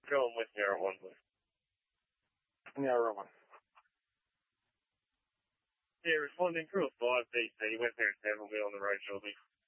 Going with Narrow 1, please. Narrow 1. Yeah, responding crew 5 BC, went there at 7, we'll be on the road shortly.